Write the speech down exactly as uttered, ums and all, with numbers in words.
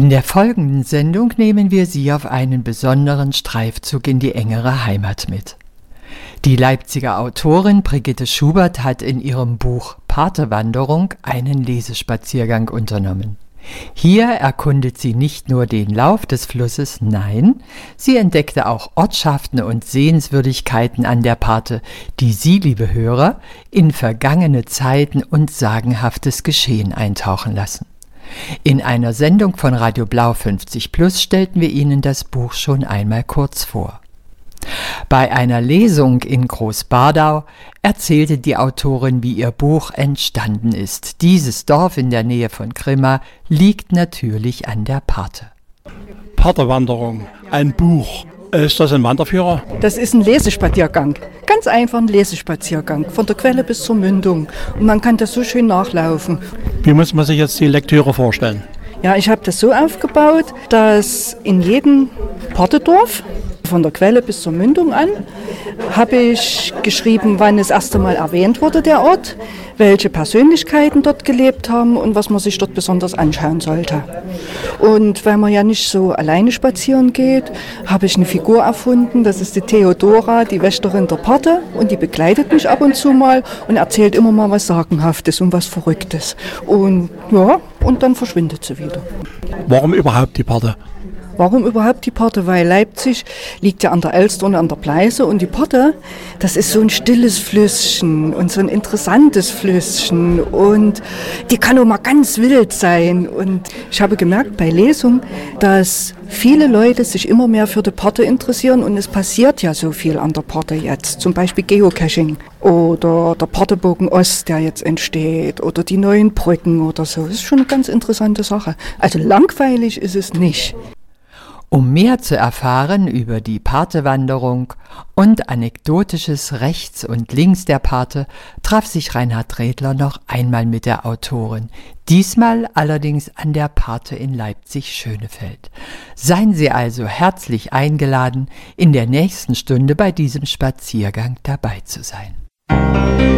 In der folgenden Sendung nehmen wir Sie auf einen besonderen Streifzug in die engere Heimat mit. Die Leipziger Autorin Brigitte Schubert hat in ihrem Buch Patewanderung einen Lesespaziergang unternommen. Hier erkundet sie nicht nur den Lauf des Flusses, nein, sie entdeckte auch Ortschaften und Sehenswürdigkeiten an der Parthe, die Sie, liebe Hörer, in vergangene Zeiten und sagenhaftes Geschehen eintauchen lassen. In einer Sendung von Radio Blau fünfzig plus stellten wir Ihnen das Buch schon einmal kurz vor. Bei einer Lesung in Großbardau erzählte die Autorin, wie ihr Buch entstanden ist. Dieses Dorf in der Nähe von Grimma liegt natürlich an der Parthe. Patewanderung, ein Buch. Ist das ein Wanderführer? Das ist ein Lesespaziergang. Ganz einfach ein Lesespaziergang, von der Quelle bis zur Mündung. Und man kann das so schön nachlaufen. Wie muss man sich jetzt die Lektüre vorstellen? Ja, ich habe das so aufgebaut, dass in jedem Partedorf, von der Quelle bis zur Mündung an, habe ich geschrieben, wann das erste Mal erwähnt wurde, der Ort, welche Persönlichkeiten dort gelebt haben und was man sich dort besonders anschauen sollte. Und weil man ja nicht so alleine spazieren geht, habe ich eine Figur erfunden, das ist die Theodora, die Wächterin der Parthe, und die begleitet mich ab und zu mal und erzählt immer mal was Sagenhaftes und was Verrücktes. Und ja, und dann verschwindet sie wieder. Warum überhaupt die Parthe? Warum überhaupt die Parthe? Weil Leipzig liegt ja an der Elster und an der Pleiße und die Parthe, das ist so ein stilles Flüsschen und so ein interessantes Flüsschen und die kann auch mal ganz wild sein. Und ich habe gemerkt bei Lesung, dass viele Leute sich immer mehr für die Parthe interessieren und es passiert ja so viel an der Parthe jetzt. Zum Beispiel Geocaching oder der Parthebogen Ost, der jetzt entsteht, oder die neuen Brücken oder so. Das ist schon eine ganz interessante Sache. Also langweilig ist es nicht. Um mehr zu erfahren über die Patewanderung und Anekdotisches rechts und links der Parthe, traf sich Reinhard Redler noch einmal mit der Autorin, diesmal allerdings an der Parthe in Leipzig-Schönefeld. Seien Sie also herzlich eingeladen, in der nächsten Stunde bei diesem Spaziergang dabei zu sein.